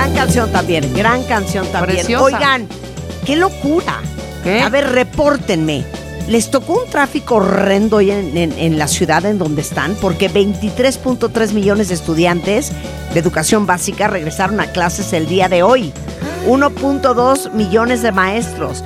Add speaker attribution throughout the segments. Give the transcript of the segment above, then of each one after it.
Speaker 1: Gran canción también.
Speaker 2: Preciosa.
Speaker 1: Oigan, qué locura.
Speaker 2: ¿Qué?
Speaker 1: A ver, repórtenme. ¿Les tocó un tráfico horrendo hoy en la ciudad en donde están? Porque 23.3 millones de estudiantes de educación básica regresaron a clases el día de hoy. 1.2 millones de maestros.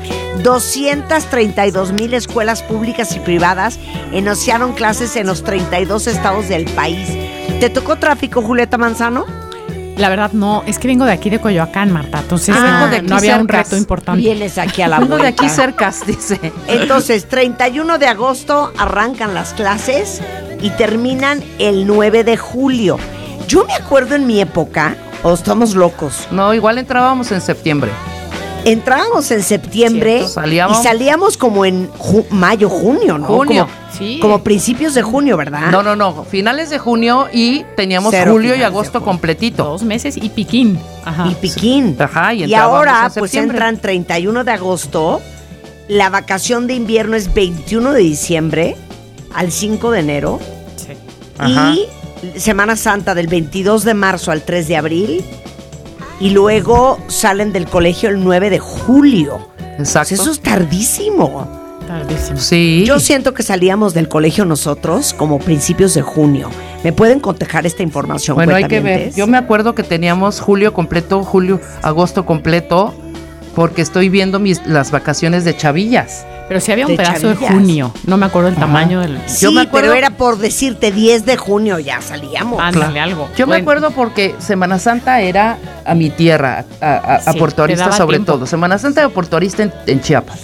Speaker 1: 232,000 escuelas públicas y privadas iniciaron clases en los 32 estados del país. ¿Te tocó tráfico, Julieta Manzano?
Speaker 3: La verdad no, es que vengo de aquí de Coyoacán, Marta, entonces
Speaker 2: vengo de aquí
Speaker 3: no había un
Speaker 2: cercas.
Speaker 3: reto importante.
Speaker 1: Vienes aquí a la
Speaker 2: Vengo
Speaker 1: vuelta.
Speaker 2: de aquí cercas, dice.
Speaker 1: Entonces, 31 de agosto arrancan las clases y terminan el 9 de julio. Yo me acuerdo en mi época, o estamos locos,
Speaker 2: No, igual entrábamos en septiembre.
Speaker 1: entrábamos en septiembre
Speaker 2: Cierto,
Speaker 1: y salíamos como en mayo, junio, ¿no?
Speaker 2: Junio.
Speaker 3: Sí.
Speaker 1: Como principios de junio, ¿verdad?
Speaker 2: No, finales de junio y teníamos
Speaker 1: Cero
Speaker 2: julio y
Speaker 1: finales de
Speaker 2: agosto
Speaker 1: junio.
Speaker 2: completito.
Speaker 3: 2 meses y piquín. Ajá.
Speaker 1: Y piquín.
Speaker 2: Ajá, y
Speaker 1: y
Speaker 2: entrábamos
Speaker 1: ahora,
Speaker 2: en
Speaker 1: pues
Speaker 2: septiembre.
Speaker 1: entran 31 de agosto, la vacación de invierno es 21 de diciembre al 5 de enero
Speaker 3: Sí.
Speaker 2: Ajá.
Speaker 1: y Semana Santa del 22 de marzo al 3 de abril y luego salen del colegio el 9 de julio.
Speaker 2: Exacto.
Speaker 1: Pues eso es tardísimo.
Speaker 3: Tardísimo.
Speaker 2: Sí.
Speaker 1: Yo siento que salíamos del colegio nosotros como principios de junio. ¿Me pueden cotejar esta información?
Speaker 2: Bueno, hay que ver.
Speaker 1: cuentavientes?
Speaker 2: Yo me acuerdo que teníamos julio completo, agosto completo, porque estoy viendo las vacaciones de chavillas.
Speaker 3: Pero sí había un
Speaker 1: De
Speaker 3: pedazo
Speaker 1: chavillas.
Speaker 3: de junio. No me acuerdo el tamaño del.
Speaker 1: Sí,
Speaker 2: Yo me acuerdo-
Speaker 1: pero era por decirte 10 de junio ya salíamos.
Speaker 3: Ándale, algo.
Speaker 2: Yo me
Speaker 3: Bueno,
Speaker 2: acuerdo porque Semana Santa era a mi tierra, a
Speaker 3: Sí,
Speaker 2: Puerto
Speaker 3: te
Speaker 2: Arista
Speaker 3: daba
Speaker 2: sobre
Speaker 3: tiempo.
Speaker 2: todo. Semana Santa de Puerto Arista en Chiapas.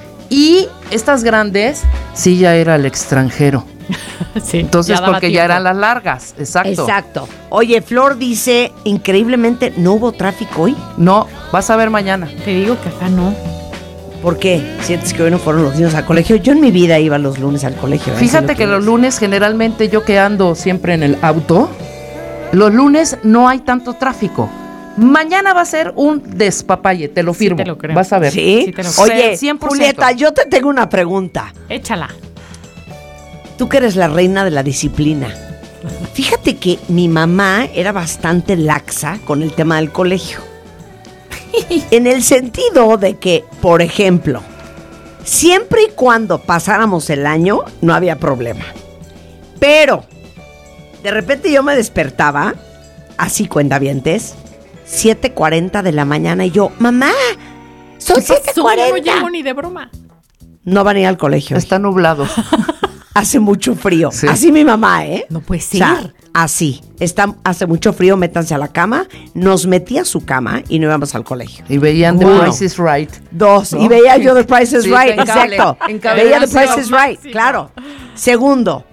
Speaker 2: Y estas grandes, sí, ya era el extranjero.
Speaker 3: Sí,
Speaker 2: Entonces,
Speaker 3: daba
Speaker 2: porque ya
Speaker 3: tiempo.
Speaker 2: eran las largas. Exacto.
Speaker 1: Exacto. Oye, Flor dice, increíblemente, ¿no hubo tráfico hoy?
Speaker 2: No, vas a ver mañana.
Speaker 3: Te digo que acá no.
Speaker 1: ¿Por qué? ¿Sientes que hoy no fueron los niños al colegio? Yo en mi vida iba los lunes al colegio.
Speaker 2: Fíjate que los lunes generalmente yo que ando siempre en el auto, los lunes no hay tanto tráfico. Mañana va a ser un despapalle, te lo
Speaker 3: Sí,
Speaker 2: firmo.
Speaker 3: te lo creo.
Speaker 2: Vas a ver.
Speaker 1: ¿Sí?
Speaker 3: Sí, te lo creo.
Speaker 1: Oye,
Speaker 2: 100%.
Speaker 1: Julieta, yo te tengo una pregunta.
Speaker 3: Échala.
Speaker 1: Tú que eres la reina de la disciplina. Fíjate que mi mamá era bastante laxa con el tema del colegio. En el sentido de que, por ejemplo, siempre y cuando pasáramos el año, no había problema. Pero, de repente yo me despertaba, así cuentavientes, 7:40 de la mañana y yo, mamá, son
Speaker 3: ¿Qué pasó? Yo no
Speaker 1: 7:40.
Speaker 3: llego ni de broma.
Speaker 1: No van a ir al colegio.
Speaker 2: Está nublado.
Speaker 1: Hace mucho frío.
Speaker 2: Sí.
Speaker 1: Así mi mamá, ¿eh?
Speaker 3: No puede
Speaker 1: O sea,
Speaker 3: ser.
Speaker 1: así. Hace mucho frío, métanse a la cama. Nos metí a su cama y no íbamos al colegio.
Speaker 2: Y veían The
Speaker 1: Wow.
Speaker 2: Price is Right.
Speaker 1: Dos.
Speaker 2: ¿No?
Speaker 1: Y veía yo The Price is
Speaker 2: Sí,
Speaker 1: Right.
Speaker 2: en cable,
Speaker 1: Exacto.
Speaker 2: en cable.
Speaker 1: Veía The
Speaker 2: Máximo,
Speaker 1: Price is Right.
Speaker 3: máximo.
Speaker 1: Claro. Segundo.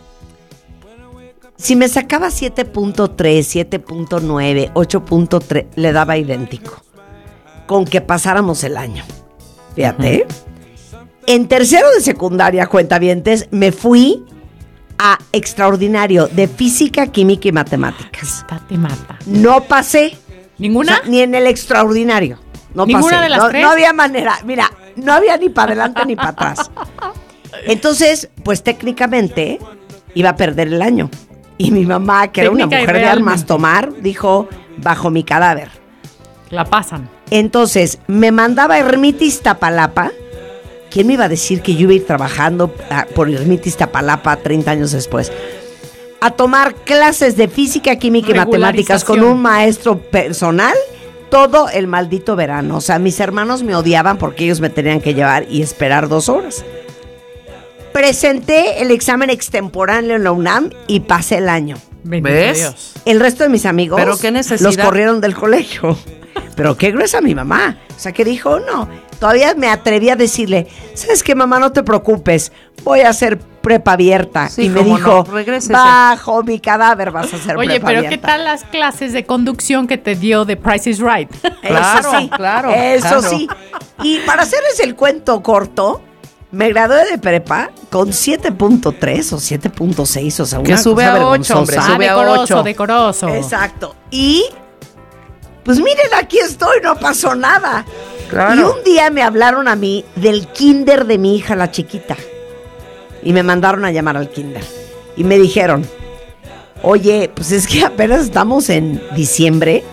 Speaker 1: Si me sacaba 7.3, 7.9, 8.3, le daba idéntico. Con que pasáramos el año. Fíjate. En tercero de secundaria, cuentavientes, me fui a extraordinario de física, química y matemáticas.
Speaker 3: Te mata.
Speaker 1: No pasé.
Speaker 3: ¿Ninguna?
Speaker 1: O sea, ni en el extraordinario. No
Speaker 3: ¿Ninguna
Speaker 1: pasé.
Speaker 3: de las
Speaker 1: no,
Speaker 3: tres?
Speaker 1: no había manera. Mira, no había ni para adelante ni para atrás. Entonces, pues técnicamente iba a perder el año. Y mi mamá, que era una
Speaker 3: Técnica y
Speaker 1: mujer de
Speaker 3: realmente.
Speaker 1: armas tomar, dijo, bajo mi cadáver.
Speaker 3: La pasan.
Speaker 1: Entonces, me mandaba a Ermita Iztapalapa. ¿Quién me iba a decir que yo iba a ir trabajando por Ermita Iztapalapa 30 años después? A tomar clases de física, química y matemáticas con un maestro personal todo el maldito verano. O sea, mis hermanos me odiaban porque ellos me tenían que llevar y esperar 2 horas. Presenté el examen extemporáneo en la UNAM y pasé el año.
Speaker 3: Bendito
Speaker 2: ¿Ves?
Speaker 3: Dios.
Speaker 1: El resto de mis amigos
Speaker 2: Pero qué necesidad.
Speaker 1: los corrieron del colegio. Pero qué gruesa mi mamá. O sea, que dijo, no. Todavía me atreví a decirle, ¿sabes qué, mamá? No te preocupes. Voy a hacer prepa abierta.
Speaker 2: Sí,
Speaker 1: y me
Speaker 2: cómo
Speaker 1: dijo,
Speaker 2: no, regrésese.
Speaker 1: bajo mi cadáver vas a hacer
Speaker 3: Oye,
Speaker 1: prepa
Speaker 3: pero
Speaker 1: abierta.
Speaker 3: ¿qué tal las clases de conducción que te dio de Price is Right?
Speaker 2: Claro,
Speaker 1: Eso sí,
Speaker 2: claro,
Speaker 1: Eso
Speaker 2: claro.
Speaker 1: sí. Y para hacerles el cuento corto, me gradué de prepa con 7.3 o 7.6, o sea,
Speaker 2: Que
Speaker 1: una
Speaker 2: sube
Speaker 1: cosa
Speaker 2: a 8, hombre,
Speaker 1: vergonzosa.
Speaker 2: sube a
Speaker 3: decoroso,
Speaker 2: 8.
Speaker 3: decoroso.
Speaker 1: Exacto. Y, pues miren, aquí estoy, no pasó nada.
Speaker 2: Claro.
Speaker 1: Y un día me hablaron a mí del kinder de mi hija, la chiquita. Y me mandaron a llamar al kinder. Y me dijeron, oye, pues es que apenas estamos en diciembre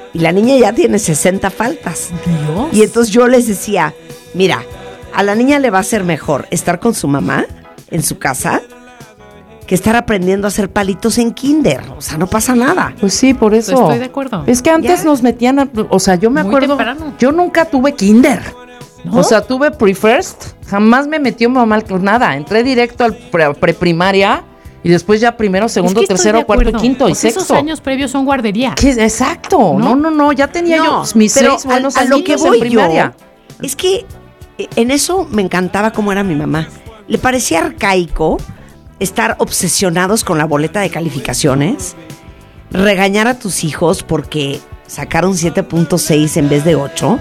Speaker 1: Y la niña ya tiene 60 faltas.
Speaker 3: Dios.
Speaker 1: Y entonces yo les decía, mira, a la niña le va a ser mejor estar con su mamá en su casa que estar aprendiendo a hacer palitos en kinder. O sea, no pasa nada.
Speaker 2: Pues sí, por eso.
Speaker 3: Estoy de acuerdo.
Speaker 2: Es que antes
Speaker 1: ¿Ya?
Speaker 2: nos metían, o sea, yo me
Speaker 3: Muy
Speaker 2: acuerdo,
Speaker 3: temprano.
Speaker 2: yo nunca tuve kinder.
Speaker 3: ¿No?
Speaker 2: O sea, tuve pre-first, jamás me metió mi mamá con nada. Entré directo al preprimaria y después ya primero, segundo,
Speaker 3: Es que estoy
Speaker 2: tercero,
Speaker 3: de
Speaker 2: cuarto,
Speaker 3: acuerdo.
Speaker 2: quinto y
Speaker 3: O sea,
Speaker 2: sexto.
Speaker 3: Esos años previos son guardería.
Speaker 2: ¿Qué? Exacto. No, ya tenía yo mis
Speaker 1: pero
Speaker 2: 6 buenos
Speaker 1: a lo que
Speaker 2: años en
Speaker 1: voy
Speaker 2: primaria.
Speaker 1: yo es que en eso me encantaba cómo era mi mamá. Le parecía arcaico estar obsesionados con la boleta de calificaciones, regañar a tus hijos porque sacaron 7.6 en vez de 8,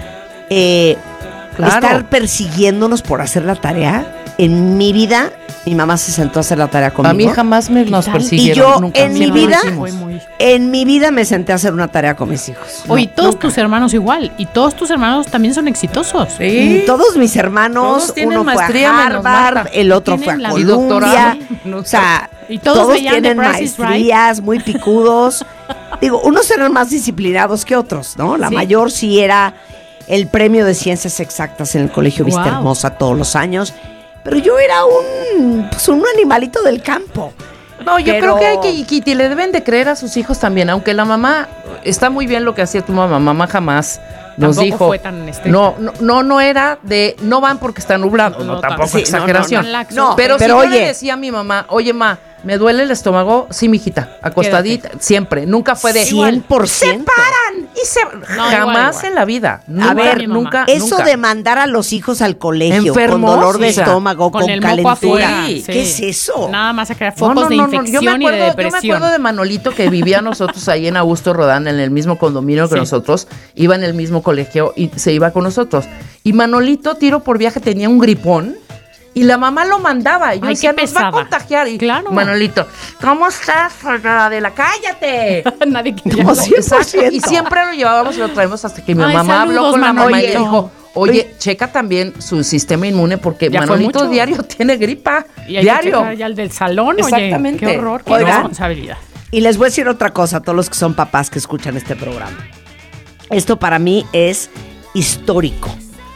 Speaker 2: Claro.
Speaker 1: estar persiguiéndonos por hacer la tarea. En mi vida, mi mamá se sentó a hacer la tarea conmigo.
Speaker 2: A mí jamás nos
Speaker 3: tal?
Speaker 2: persiguieron.
Speaker 1: Y yo,
Speaker 2: nunca.
Speaker 1: en mi
Speaker 2: Siempre lo
Speaker 1: vida,
Speaker 2: hicimos.
Speaker 1: En mi vida me senté a hacer una tarea con mis hijos.
Speaker 3: Oye, todos tus hermanos igual. Y todos tus hermanos también son exitosos.
Speaker 2: Sí.
Speaker 1: Todos mis hermanos,
Speaker 2: Todos tienen
Speaker 1: uno fue
Speaker 2: maestría
Speaker 1: a
Speaker 2: menos
Speaker 1: Harvard,
Speaker 2: Marta.
Speaker 1: el otro fue a
Speaker 3: Tienen la
Speaker 1: Columbia.
Speaker 2: doctorado.
Speaker 1: O sea,
Speaker 3: Y todos
Speaker 1: todos
Speaker 3: veían The
Speaker 1: tienen
Speaker 3: Price is Right.
Speaker 1: maestrías, muy picudos. Digo, unos eran más disciplinados que otros, ¿no? La
Speaker 3: Sí.
Speaker 1: mayor sí era el premio de ciencias exactas en el Colegio Vista
Speaker 3: Wow.
Speaker 1: Hermosa todos los años. Pero yo era un animalito del campo.
Speaker 2: No, yo
Speaker 1: Pero-
Speaker 2: creo que hay que, y le deben de creer a sus hijos también, aunque la mamá, está muy bien lo que hacía tu mamá jamás nos
Speaker 3: Tampoco
Speaker 2: dijo.
Speaker 3: fue tan estricta.
Speaker 2: No era de, no van porque está nublado, no, tampoco
Speaker 1: sí,
Speaker 2: exageración.
Speaker 3: no, laxo.
Speaker 1: No,
Speaker 2: pero
Speaker 1: pero
Speaker 2: si yo
Speaker 1: oye.
Speaker 2: le decía a mi mamá, oye ma, me duele el estómago, sí, mijita, acostadita, siempre, nunca fue de
Speaker 1: 100%.
Speaker 2: y se jamás
Speaker 3: igual.
Speaker 2: en la vida, nunca,
Speaker 1: A ver,
Speaker 2: nunca,
Speaker 1: Eso
Speaker 2: nunca.
Speaker 1: de mandar a los hijos al colegio
Speaker 2: Enfermos,
Speaker 1: con dolor de
Speaker 2: o sea,
Speaker 1: estómago, con
Speaker 3: el moco
Speaker 1: calentura.
Speaker 3: afuera.
Speaker 2: Sí.
Speaker 1: ¿Qué es eso?
Speaker 3: Nada más a crear focos de infección
Speaker 2: Yo me
Speaker 3: y de
Speaker 2: acuerdo
Speaker 3: depresión.
Speaker 2: de Manolito que vivía nosotros ahí en Augusto Rodán, en el mismo condominio que
Speaker 3: Sí.
Speaker 2: nosotros, iba en el mismo colegio y se iba con nosotros. Y Manolito, tiro por viaje, tenía un gripón y la mamá lo mandaba. Y yo
Speaker 3: Ay,
Speaker 2: decía,
Speaker 3: qué
Speaker 2: nos va a
Speaker 3: pesada.
Speaker 2: contagiar. Y
Speaker 3: Claro.
Speaker 2: Manolito, ¿cómo estás, Adela? ¡Cállate!
Speaker 3: Nadie quiere
Speaker 1: Como
Speaker 3: hablar.
Speaker 1: si-
Speaker 2: Exacto.
Speaker 1: 100%.
Speaker 2: Y siempre lo llevábamos y lo traemos hasta que mi
Speaker 3: Ay,
Speaker 2: mamá habló
Speaker 3: saludos,
Speaker 2: con la mamá y le
Speaker 3: Manolito.
Speaker 2: dijo, oye, checa también su sistema inmune porque
Speaker 3: Ya fue
Speaker 2: Manolito
Speaker 3: mucho.
Speaker 2: diario tiene gripa.
Speaker 3: Y hay que
Speaker 2: diario.
Speaker 3: checar ya el del salón,
Speaker 2: Exactamente.
Speaker 3: oye, qué horror, qué
Speaker 1: Oigan.
Speaker 3: responsabilidad.
Speaker 1: Y les voy a decir otra cosa a todos los que son papás que escuchan este programa. Esto para mí es histórico.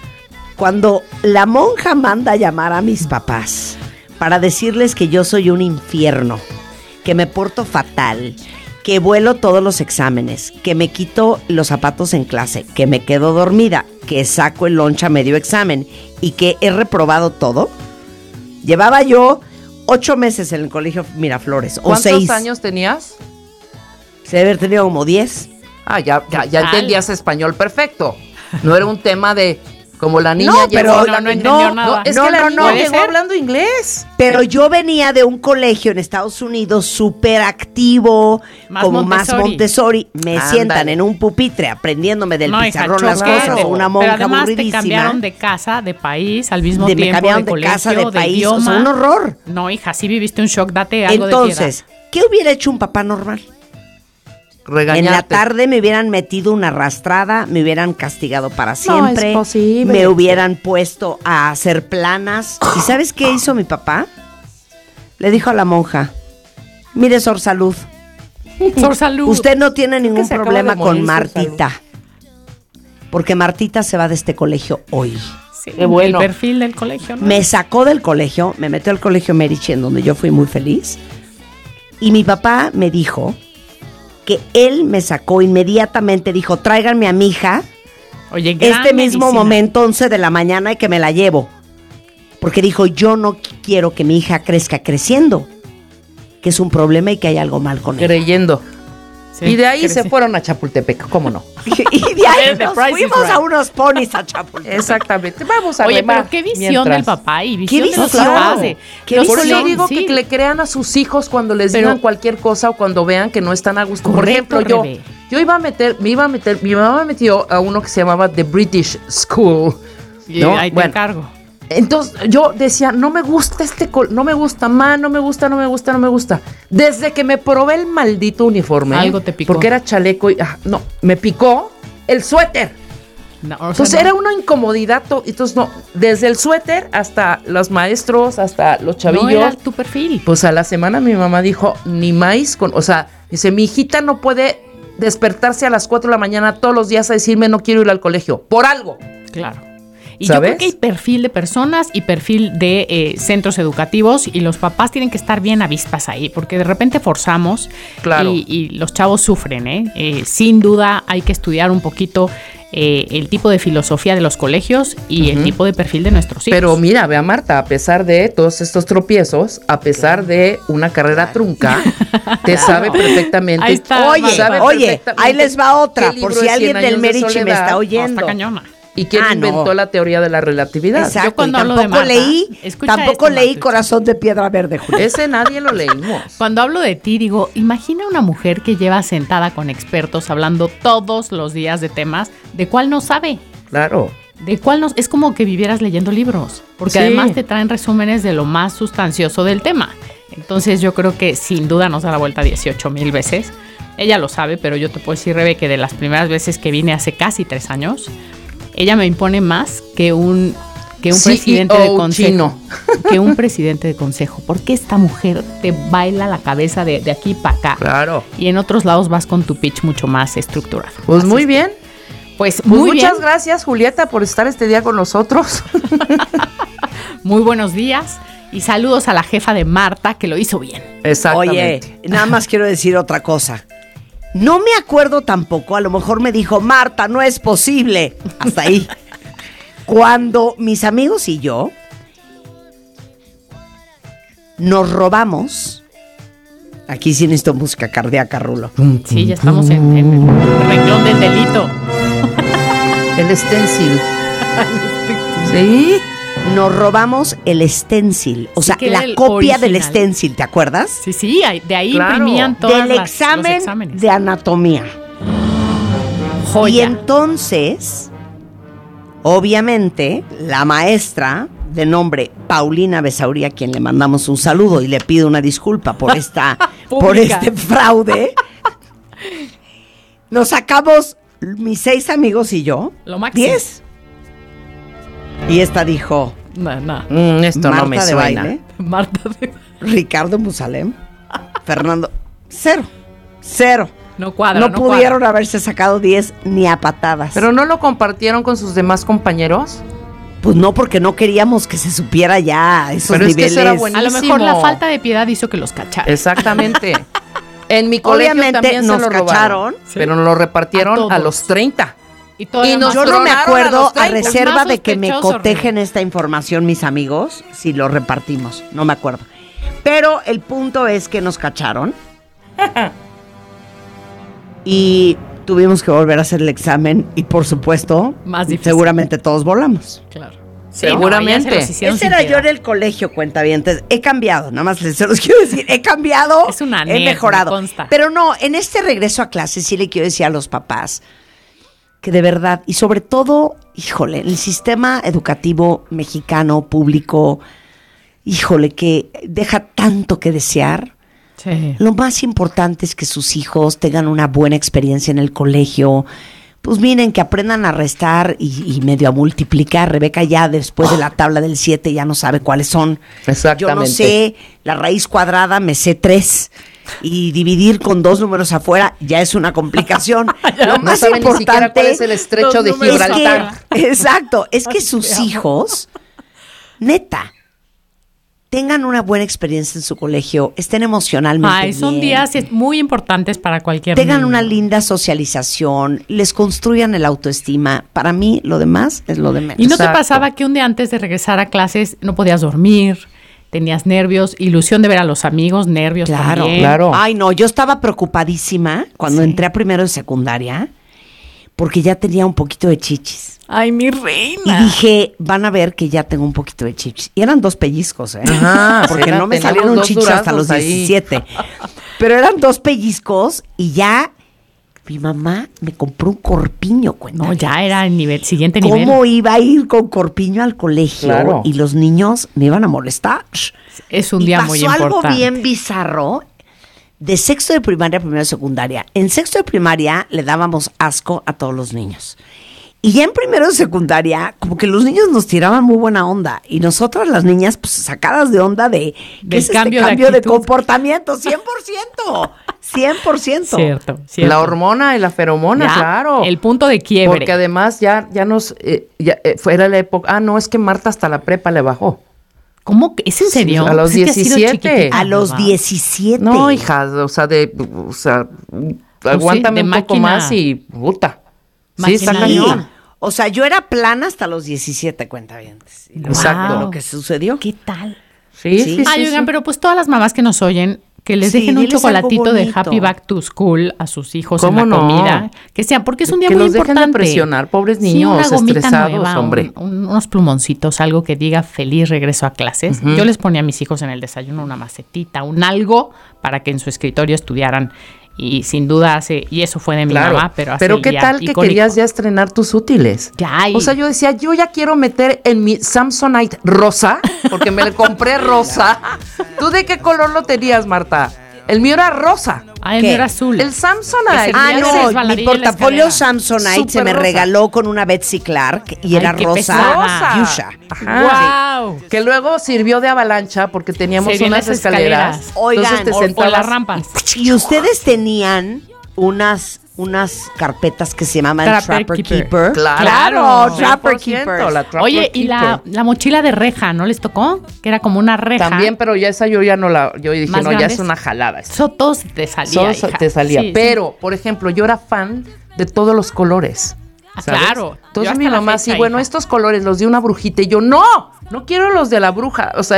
Speaker 1: Cuando la monja manda a llamar a mis papás para decirles que yo soy un infierno, que me porto fatal, que vuelo todos los exámenes, que me quito los zapatos en clase, que me quedo dormida, que saco el lunch a medio examen y que he reprobado todo. Llevaba yo 8 meses en el colegio Miraflores, o
Speaker 2: ¿Cuántos
Speaker 1: 6.
Speaker 2: años tenías?
Speaker 1: Se debe haber tenido como 10.
Speaker 2: Ah, ya
Speaker 3: tal?
Speaker 2: entendías español perfecto. No era un tema de como la niña
Speaker 1: No,
Speaker 2: llegó
Speaker 1: pero
Speaker 2: hablando
Speaker 3: no
Speaker 2: inglés.
Speaker 3: entendió nada.
Speaker 2: es
Speaker 1: No,
Speaker 2: que la
Speaker 1: no,
Speaker 2: niña
Speaker 1: no.
Speaker 2: llegó
Speaker 3: ¿Puede ser?
Speaker 2: hablando inglés.
Speaker 1: Pero yo venía de un colegio en Estados Unidos súper activo,
Speaker 3: Más
Speaker 1: como más
Speaker 3: Montessori.
Speaker 1: Montessori. Me
Speaker 2: Ándale.
Speaker 1: sientan en un pupitre aprendiéndome del
Speaker 3: No, hija,
Speaker 1: pizarrón las
Speaker 3: choquero.
Speaker 1: cosas, una
Speaker 3: Pero
Speaker 1: monja
Speaker 3: además te
Speaker 1: aburridísima.
Speaker 3: cambiaron de casa, de país, al mismo
Speaker 1: me
Speaker 3: tiempo,
Speaker 1: cambiaron de
Speaker 3: colegio,
Speaker 1: casa, de país,
Speaker 3: idioma.
Speaker 1: o sea, un horror.
Speaker 3: No, hija, sí viviste un shock, date algo
Speaker 1: Entonces, ¿qué hubiera hecho un papá normal?
Speaker 2: Regañarte.
Speaker 1: En la tarde me hubieran metido una arrastrada, me hubieran castigado para siempre,
Speaker 2: es posible.
Speaker 1: me hubieran puesto a hacer planas. ¿Y sabes qué hizo mi papá? Le dijo a la monja, mire, Sor Salud,
Speaker 3: de piedad. Sor Salud.
Speaker 1: usted no tiene ningún
Speaker 2: se acaba
Speaker 1: problema
Speaker 2: de morir,
Speaker 1: con
Speaker 2: Sor
Speaker 1: Martita, porque Martita se va de este colegio hoy.
Speaker 3: Sí,
Speaker 2: Qué bueno.
Speaker 3: el perfil del colegio, ¿no?
Speaker 1: Me sacó del colegio, me metió al colegio Medici, en donde yo fui muy feliz. Y mi papá me dijo que él me sacó inmediatamente, dijo, tráiganme a mi hija
Speaker 3: Oye, gran
Speaker 1: este mismo
Speaker 3: medicina.
Speaker 1: momento, 11 de la mañana, y que me la llevo. Porque dijo, yo no quiero que mi hija crezca creciendo, que es un problema y que hay algo mal con ella.
Speaker 2: Creyendo.
Speaker 3: Sí,
Speaker 2: y de ahí
Speaker 3: crece.
Speaker 2: se fueron a Chapultepec, ¿cómo no?
Speaker 1: Y de ahí
Speaker 3: The
Speaker 1: nos
Speaker 3: Price is
Speaker 1: fuimos
Speaker 3: Right.
Speaker 1: a unos ponis a Chapultepec.
Speaker 2: Exactamente. Vamos a
Speaker 3: Oye,
Speaker 2: remar
Speaker 3: pero qué visión
Speaker 2: mientras.
Speaker 3: del papá y visión
Speaker 1: ¿Qué
Speaker 3: de los
Speaker 1: visión?
Speaker 3: papás. de-
Speaker 1: ¿Qué
Speaker 3: los
Speaker 2: Por eso
Speaker 1: visión?
Speaker 2: digo
Speaker 3: sí.
Speaker 2: que le crean a sus hijos cuando les
Speaker 3: Pero-
Speaker 2: digan cualquier cosa o cuando vean que no están a gusto. Por
Speaker 3: Correcto,
Speaker 2: ejemplo,
Speaker 3: Rebe.
Speaker 2: mi mamá me metió a uno que se llamaba The British School.
Speaker 3: Y
Speaker 2: ¿no?
Speaker 3: ahí te
Speaker 2: Bueno,
Speaker 3: encargo.
Speaker 2: entonces yo decía, no me gusta no me gusta, no me gusta. Desde que me probé el maldito uniforme.
Speaker 3: Algo te picó.
Speaker 2: Porque era chaleco y, no, me picó el suéter.
Speaker 3: No, o sea,
Speaker 2: Entonces
Speaker 3: no.
Speaker 2: era una incomodidad. Entonces no, desde el suéter hasta los maestros, hasta los chavillos.
Speaker 3: No era tu perfil.
Speaker 2: Pues a la semana mi mamá dijo, ni maíz con, o sea, dice, mi hijita no puede despertarse a las 4 de la mañana todos los días a decirme no quiero ir al colegio? Por algo.
Speaker 3: Claro. Y
Speaker 2: ¿Sabes?
Speaker 3: yo creo que hay perfil de personas y perfil de centros educativos y los papás tienen que estar bien avispas ahí porque de repente forzamos y los chavos sufren, ¿eh? Sin duda hay que estudiar un poquito el tipo de filosofía de los colegios y el tipo de perfil de nuestros hijos.
Speaker 2: Pero mira, ve a Marta, a pesar de todos estos tropiezos, a pesar de una carrera trunca, te sabe perfectamente.
Speaker 3: Ahí está,
Speaker 1: Oye, ahí les va otra, por si alguien del Merichi me está oyendo.
Speaker 3: Está cañona.
Speaker 2: ¿Y quién inventó la teoría de la relatividad?
Speaker 1: Exacto.
Speaker 3: Yo cuando hablo
Speaker 1: tampoco
Speaker 3: de Marta,
Speaker 1: tampoco leí Corazón de Piedra Verde, Julia.
Speaker 2: Ese nadie lo leímos.
Speaker 3: Cuando hablo de ti, digo, imagina una mujer que lleva sentada con expertos hablando todos los días de temas de cuál no sabe.
Speaker 2: Claro.
Speaker 3: De cuál no, es como que vivieras leyendo libros, porque además te traen resúmenes de lo más sustancioso del tema. Entonces yo creo que sin duda nos da la vuelta 18,000 veces. Ella lo sabe, pero yo te puedo decir, Rebe, que de las primeras veces que vine hace casi 3 años, ella me impone más que un presidente de consejo. Que un presidente de consejo. Porque esta mujer te baila la cabeza de aquí para acá.
Speaker 2: Claro.
Speaker 3: Y en otros lados vas con tu pitch mucho más estructurado.
Speaker 2: Pues
Speaker 3: así
Speaker 2: muy bien.
Speaker 3: Pues muy
Speaker 2: muchas
Speaker 3: bien.
Speaker 2: gracias, Julieta, por estar este día con nosotros.
Speaker 3: Muy buenos días. Y saludos a la jefa de Marta, que lo hizo bien.
Speaker 2: Exactamente.
Speaker 1: Oye, nada más quiero decir otra cosa. No me acuerdo tampoco, a lo mejor me dijo, Marta, no es posible. Hasta ahí. Cuando mis amigos y yo nos robamos, aquí sí necesito música cardíaca, Rulo.
Speaker 3: Sí, ya estamos en el renglón del delito.
Speaker 2: El stencil. Sí.
Speaker 1: Nos robamos el stencil, o
Speaker 3: Sí,
Speaker 1: sea,
Speaker 3: que
Speaker 1: la
Speaker 3: era el
Speaker 1: copia del
Speaker 3: original.
Speaker 1: stencil, ¿te acuerdas?
Speaker 3: Sí, de ahí
Speaker 2: Claro.
Speaker 3: imprimían todos
Speaker 1: Del
Speaker 3: los exámenes.
Speaker 1: de anatomía.
Speaker 3: Joya.
Speaker 1: Y entonces, obviamente, la maestra de nombre Paulina Besauri, a quien le mandamos un saludo y le pido una disculpa por por este fraude, nos sacamos mis 6 amigos y yo,
Speaker 3: Lo máximo.
Speaker 1: 10. Y esta dijo,
Speaker 3: No.
Speaker 2: Esto
Speaker 1: Marta
Speaker 2: no me
Speaker 1: de
Speaker 2: suena.
Speaker 1: baile,
Speaker 3: Marta de...
Speaker 1: Ricardo Musalem, Fernando, 0.
Speaker 3: No cuadra,
Speaker 1: No
Speaker 3: no
Speaker 1: pudieron
Speaker 3: cuadra.
Speaker 1: haberse sacado 10 ni a patadas.
Speaker 2: ¿Pero no lo compartieron con sus demás compañeros?
Speaker 1: Pues no, porque no queríamos que se supiera ya esos
Speaker 2: Pero es que
Speaker 1: niveles.
Speaker 2: eso era
Speaker 3: A lo
Speaker 2: buenísimo.
Speaker 3: mejor la falta de piedad hizo que los cacharan.
Speaker 2: Exactamente. En mi colegio
Speaker 1: Obviamente
Speaker 2: también
Speaker 1: nos
Speaker 2: se lo robaron,
Speaker 1: cacharon.
Speaker 2: pero nos lo repartieron
Speaker 3: A
Speaker 2: a,
Speaker 3: todos.
Speaker 2: los 30.
Speaker 3: Y todavía
Speaker 2: Y nos
Speaker 1: Yo no me
Speaker 2: tronaron a
Speaker 1: acuerdo,
Speaker 2: los
Speaker 1: a
Speaker 2: 30.
Speaker 1: reserva
Speaker 3: Más
Speaker 1: de que me
Speaker 3: sospechoso,
Speaker 1: cotejen esta información mis amigos, si lo repartimos. No me acuerdo. Pero el punto es que nos cacharon. Y tuvimos que volver a hacer el examen. Y por supuesto,
Speaker 3: Más difícil.
Speaker 1: seguramente todos volamos.
Speaker 3: Claro.
Speaker 2: Seguramente.
Speaker 3: No, ya se los hicieron
Speaker 1: Ese
Speaker 3: sin
Speaker 1: era yo
Speaker 3: piedad.
Speaker 1: en el colegio, cuentavientes. He cambiado, nada más se los quiero decir. He cambiado,
Speaker 3: Es una
Speaker 1: he
Speaker 3: nerd,
Speaker 1: mejorado.
Speaker 3: me consta.
Speaker 1: Pero no, en este regreso a clases sí le quiero decir a los papás que de verdad, y sobre todo, híjole, el sistema educativo mexicano, público, híjole, que deja tanto que desear.
Speaker 3: Sí.
Speaker 1: Lo más importante es que sus hijos tengan una buena experiencia en el colegio. Pues miren, que aprendan a restar y medio a multiplicar. Rebeca ya después de la tabla del 7 ya no sabe cuáles son.
Speaker 2: Exactamente.
Speaker 1: Yo no sé, la raíz cuadrada me sé 3. Y dividir con 2 números afuera ya es una complicación. Lo
Speaker 2: No
Speaker 1: más
Speaker 2: saben ni siquiera
Speaker 1: importante
Speaker 2: cuál es el estrecho
Speaker 3: Dos
Speaker 2: de
Speaker 3: números
Speaker 1: es
Speaker 2: Gibraltar.
Speaker 1: que, exacto, es que sus hijos, neta, tengan una buena experiencia en su colegio, estén emocionalmente
Speaker 3: Ay, son
Speaker 1: bien,
Speaker 3: días muy importantes para cualquier
Speaker 1: tengan
Speaker 3: niño.
Speaker 1: una linda socialización, les construyan el autoestima. Para mí, lo demás es lo de menos.
Speaker 3: ¿Y no te
Speaker 2: Exacto.
Speaker 3: pasaba que un día antes de regresar a clases no podías dormir? Tenías nervios, ilusión de ver a los amigos, nervios
Speaker 1: Claro,
Speaker 3: también.
Speaker 2: claro.
Speaker 1: Ay, no, yo estaba preocupadísima cuando
Speaker 3: Sí.
Speaker 1: entré a primero de secundaria porque ya tenía un poquito de chichis.
Speaker 3: Ay, mi
Speaker 1: Y
Speaker 3: reina.
Speaker 1: dije, van a ver que ya tengo un poquito de chichis. Y eran 2 pellizcos, ¿eh?
Speaker 2: Ajá,
Speaker 1: Porque
Speaker 2: era-
Speaker 1: no me
Speaker 2: teníamos
Speaker 1: salieron
Speaker 2: 2
Speaker 1: chichis hasta los
Speaker 2: duraznos ahí.
Speaker 1: 17. Pero eran 2 pellizcos y ya mi mamá me compró un corpiño, cuenta.
Speaker 3: No, ya era el nivel, siguiente
Speaker 1: ¿Cómo
Speaker 3: nivel.
Speaker 1: iba a ir con corpiño al colegio?
Speaker 2: Claro.
Speaker 1: Y los niños me iban a molestar.
Speaker 3: Es un
Speaker 1: Y
Speaker 3: día
Speaker 1: pasó
Speaker 3: muy importante.
Speaker 1: algo bien bizarro de sexto de primaria a primero de secundaria. En sexto de primaria le dábamos asco a todos los niños. Y ya en primero de secundaria, como que los niños nos tiraban muy buena onda. Y nosotras, las niñas, pues sacadas de onda de ¿qué es
Speaker 3: cambio
Speaker 1: este
Speaker 3: de
Speaker 1: cambio de
Speaker 3: actitud?
Speaker 1: comportamiento? 100%. 100%.
Speaker 3: Cierto.
Speaker 2: La hormona y la feromona,
Speaker 3: Ya,
Speaker 2: claro.
Speaker 3: el punto de quiebre.
Speaker 2: Porque además ya nos... fuera la época... no, es que Marta hasta la prepa le bajó.
Speaker 3: ¿Cómo que? ¿Es en serio?
Speaker 2: a los
Speaker 3: Pues es que ha sido
Speaker 2: 17.
Speaker 3: chiquitita,
Speaker 1: A los
Speaker 3: ¿verdad?
Speaker 1: 17.
Speaker 2: No, hija, aguántame
Speaker 3: de
Speaker 2: un poco
Speaker 3: máquina.
Speaker 2: más y puta. Sí,
Speaker 3: Máquina
Speaker 2: está
Speaker 3: de
Speaker 2: cañón.
Speaker 3: guerra.
Speaker 1: O sea, yo era plana hasta los 17, cuentavientes. Y luego
Speaker 2: Exacto.
Speaker 1: lo que sucedió.
Speaker 3: ¿Qué tal?
Speaker 2: Sí,
Speaker 1: Sí.
Speaker 2: sí, sí.
Speaker 3: Ay, oigan,
Speaker 2: sí.
Speaker 3: pero pues todas las mamás que nos oyen, que les
Speaker 1: Sí,
Speaker 3: dejen un
Speaker 1: diles
Speaker 3: chocolatito
Speaker 1: algo
Speaker 3: de
Speaker 1: bonito.
Speaker 3: Happy Back to School a sus hijos en
Speaker 2: ¿Cómo
Speaker 3: la
Speaker 2: no?
Speaker 3: comida. Que sean, porque es un día
Speaker 2: Que
Speaker 3: muy
Speaker 2: los dejen de
Speaker 3: importante.
Speaker 2: presionar, pobres
Speaker 3: Sí,
Speaker 2: niños,
Speaker 3: una gomita
Speaker 2: estresados,
Speaker 3: nueva,
Speaker 2: hombre.
Speaker 3: unos plumoncitos, algo que diga feliz regreso a clases.
Speaker 2: Ujú.
Speaker 3: Yo les ponía a mis hijos en el desayuno una macetita, un algo para que en su escritorio estudiaran. Y sin duda y eso fue de mi
Speaker 2: Claro.
Speaker 3: mamá, pero hace
Speaker 2: Pero
Speaker 3: el
Speaker 2: qué
Speaker 3: día
Speaker 2: tal que
Speaker 3: icónico.
Speaker 2: querías ya estrenar tus útiles.
Speaker 3: Ya, y-
Speaker 2: O sea, yo decía, yo ya quiero meter en mi Samsonite rosa, porque me le compré rosa. ¿Tú de qué color lo tenías, Marta? El mío era rosa.
Speaker 3: Ah, el
Speaker 1: ¿Qué?
Speaker 3: mío era azul.
Speaker 2: El Samsonite.
Speaker 3: Ese
Speaker 1: Ah,
Speaker 3: día se
Speaker 1: no, mi
Speaker 3: resbaladilla en la
Speaker 1: portafolio
Speaker 3: escalera.
Speaker 1: Samsonite
Speaker 2: Súper
Speaker 1: se me
Speaker 2: rosa.
Speaker 1: regaló con una Betsy Clark y
Speaker 3: Ay,
Speaker 1: era
Speaker 3: qué
Speaker 1: rosa
Speaker 3: pesada.
Speaker 1: fuchsia.
Speaker 2: Ajá.
Speaker 3: ¡Wow!
Speaker 2: Que luego sirvió de avalancha porque teníamos
Speaker 3: Serían
Speaker 2: unas
Speaker 3: las
Speaker 2: escaleras.
Speaker 3: escaleras.
Speaker 1: Oigan,
Speaker 2: Entonces te
Speaker 3: O
Speaker 2: sentabas.
Speaker 3: las rampas.
Speaker 1: Y ustedes tenían unas carpetas que se llamaban
Speaker 3: Trapper
Speaker 1: Trapper
Speaker 3: Keeper.
Speaker 1: Keeper.
Speaker 2: Claro,
Speaker 1: Trapper
Speaker 2: 100%,
Speaker 1: Keepers.
Speaker 2: la Trapper
Speaker 3: Oye, y
Speaker 2: Keeper.
Speaker 3: la mochila de reja, ¿no les tocó? Que era como una reja.
Speaker 2: También, pero ya esa yo ya no la... Yo dije,
Speaker 3: Más
Speaker 2: no, ya
Speaker 3: grandes.
Speaker 2: es una jalada.
Speaker 3: Eso todo se te salía,
Speaker 2: Solo
Speaker 3: hija.
Speaker 2: te salía.
Speaker 3: Sí, sí.
Speaker 2: Pero, por ejemplo, yo era fan de todos los colores.
Speaker 3: Ah,
Speaker 2: ¿sabes?
Speaker 3: claro. Yo
Speaker 2: Entonces
Speaker 3: hasta
Speaker 2: mi
Speaker 3: la
Speaker 2: mamá,
Speaker 3: fecha,
Speaker 2: sí, bueno,
Speaker 3: hija.
Speaker 2: estos colores los de una brujita. Y yo, no quiero los de la bruja. O sea,